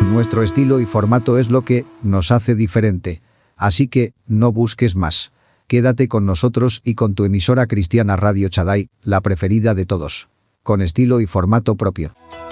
Nuestro estilo y formato es lo que nos hace diferente. Así que, no busques más. Quédate con nosotros y con tu emisora cristiana Radio Shaddai, la preferida de todos. Con estilo y formato propio.